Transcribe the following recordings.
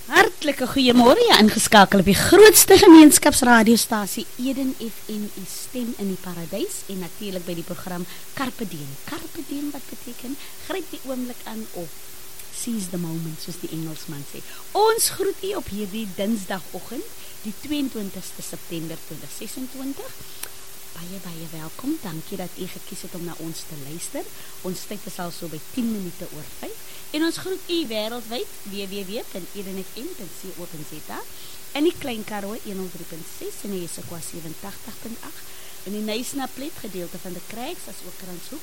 Hartlike goeiemôre, jy ingeskakel op die grootste gemeenskapsradiostasie Eden FM, u stem in die paradys en natuurlik by die program Carpe Diem. Carpe Diem wat beteken gryp die oomblik aan of seize the moment, soos die Engelsman sê. Ons groet u op hierdie Dinsdagoggend, die 22ste September 2026. Baie welkom, dankie dat u gekies het om na ons te luister. Ons tyd is al so by 10 minute oor 5 en ons groet u wêreldwyd www.edenfm.co.za in die Klein Karoo 103.6 en die Essequa 87.8 in die Nysna-Plet gedeelte van die Kruis as ook Kranshoek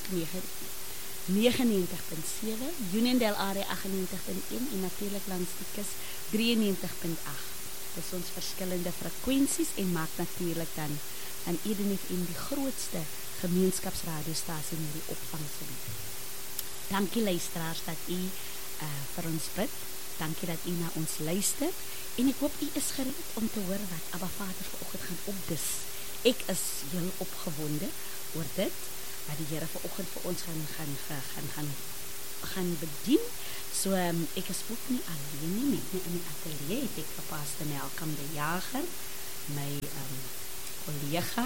99.7, Uniondale area 98.1 en natuurlijk langs die kus 93.8. Dis ons verskillende frekwensies en maak natuurlijk dan aan Eden FM die grootste gemeenskapsradiostasie in die opvanggebied. Dankie luisteraars dat u vir ons bid. Dankie dat u na ons luister. En ek hoop u is gereed om te hoor wat Abba Vader vanoggend gaan opdis. Ek is heel opgewonde oor dit, wat die Here vanoggend vir ons gaan bedien. So ek is ook nie alleen nie, met my in die atelier het ek vir Pastor Malcolm de Jager, my collega,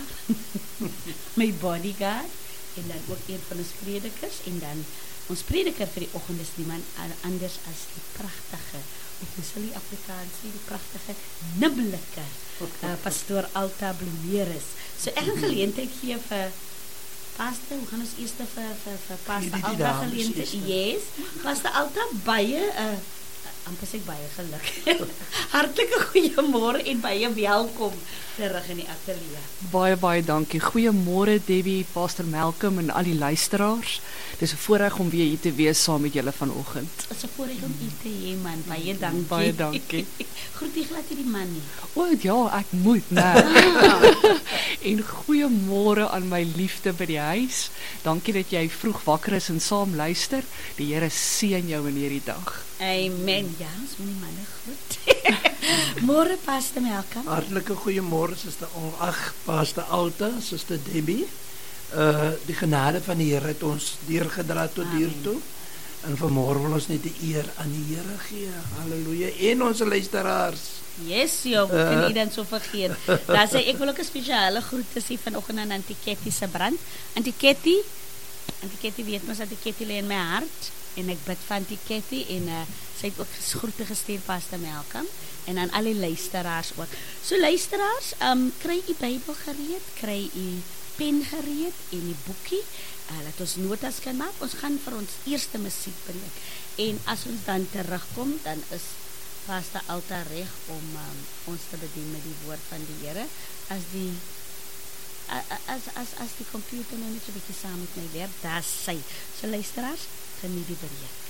my bodyguard, en dan ook een van ons predikers, en dan ons prediker vir die oggend is niemand anders as die pragtige, of ons sal die Afrikaans sê, die pragtige, nibbelike, pastoor Alta Bloemeris. So ek gaan geleentheid gee vir Pastor, hoe gaan ons eerst vir Pastor Alta geleentheid? Yes, Pastor Alta, baie, amper sê baie geluk. Hartlike goeiemôre en baie welkom terug in die atelier. Baie dankie. Goeiemôre Debbie, Pastor Malcolm en al die luisteraars. Dis 'n voorreg om weer hier te wees saam met julle vanoggend. Dit is 'n voorreg om u te hê man. Baie dankie. Baie dankie. Groet jy glad hierdie man nie? O ja, ek moet, né? En goeiemôre aan my liefde by die huis. Dankie dat jy vroeg wakker is en saam luister. Die Here seën jou in hierdie dag. Amen. Ja, ons moet die manne groet. Môre Pastor Malcolm. Hartlike goeiemôre, Pastor Alta, Suster Debbie. Die genade van die Here het ons deurgedra tot hiertoe. En vanmôre wil ons net die eer aan die Here gee. Halleluja. En ons luisteraars. Yes, joh, kan jy dan so vergeet. Daar sê ek wil ook 'n spesiale groete sê vanoggend aan Auntie Ketty se brand. Auntie Ketty weet mos dat die Ketty lê in my hart. En ek bid van die Ketty en sy het ook groete gestuur Pastor Malcolm en aan al die luisteraars ook. So luisteraars, kry u Bybel gereed, kry u pen gereed en die boekie, dat ons notas kan maak. Ons gaan vir ons eerste musiekbreek en as ons dan terugkom, dan is Pastor Alta reg om ons te bedien met die woord van die Here. As die computer nou net 'n bietjie saam met my werk, daar sy. So luisteraars, geniet die breek.